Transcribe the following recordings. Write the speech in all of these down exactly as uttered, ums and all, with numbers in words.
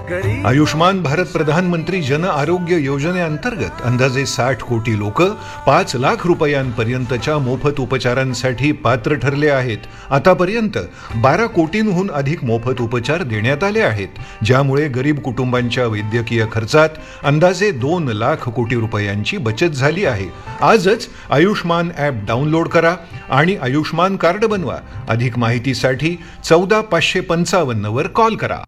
आयुष्मान भारत प्रधानमंत्री जन आरोग्य योजनेअंतर्गत अंदाजे साठ कोटी लोक पाच लाख रुपयांपर्यंतच्या मोफत उपचारांसाठी पात्र ठरले आहेत. आतापर्यंत बारा कोटींहून अधिक मोफत उपचार देण्यात आले आहेत, ज्यामुळे गरीब कुटुंबांच्या वैद्यकीय खर्चात अंदाजे दोन लाख कोटी रुपयांची बचत झाली आहे. आजच आयुष्मान ॲप डाउनलोड करा आणि आयुष्मान कार्ड बनवा. अधिक माहितीसाठी चौदा पाचशे पंचावन्न वर कॉल करा.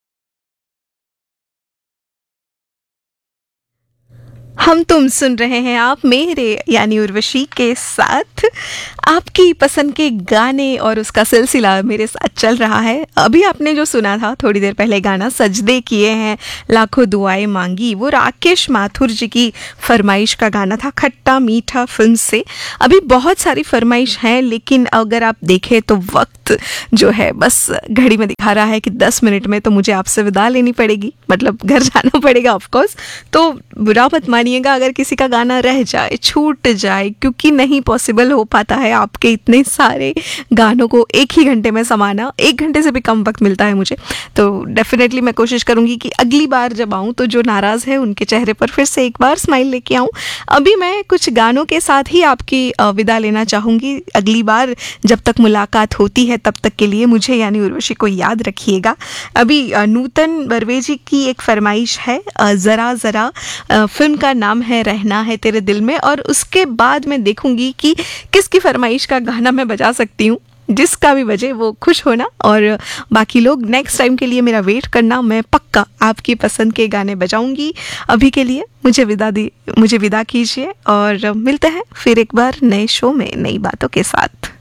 हम तुम सुन रहे हैं आप मेरे यानी उर्वशी के साथ. आपकी पसंद के गाने और उसका सिलसिला मेरे साथ चल रहा है. अभी आपने जो सुना था थोड़ी देर पहले गाना सजदे किए हैं लाखों दुआएं मांगी, वो राकेश माथुर जी की फरमाइश का गाना था खट्टा मीठा फिल्म से. अभी बहुत सारी फरमाइश हैं, लेकिन अगर आप देखें तो वक्त जो है बस घड़ी में दिखा रहा है कि दस मिनट में तो मुझे आपसे विदा लेनी पड़ेगी, मतलब घर जाना पड़ेगा ऑफकोर्स. तो बुरा मत मानिएगा अगर किसी का गाना रह जाए, छूट जाए, क्योंकि नहीं पॉसिबल हो पाता है आपके इतने सारे गानों को एक ही घंटे में समाना. एक घंटे से भी कम वक्त मिलता है मुझे, तो डेफिनेटली मैं कोशिश करूंगी कि अगली बार जब आऊँ तो जो नाराज़ है उनके चेहरे पर फिर से एक बार स्माइल लेके आऊँ. अभी मैं कुछ गानों के साथ ही आपकी विदा लेना चाहूँगी. अगली बार जब तक मुलाकात होती है तब तक के लिए मुझे यानी उर्वशी को याद रखिएगा. अभी नूतन बरवे जी की एक फरमाइश है, ज़रा ज़रा फिल्म का नाम है रहना है तेरे दिल में, और उसके बाद मैं देखूंगी कि किसकी फरमाइश का गाना मैं बजा सकती हूँ. जिसका भी बजे वो खुश होना, और बाकी लोग नेक्स्ट टाइम के लिए मेरा वेट करना. मैं पक्का आपकी पसंद के गाने बजाऊंगी. अभी के लिए मुझे विदा दी मुझे विदा कीजिए और मिलते हैं फिर एक बार नए शो में नई बातों के साथ.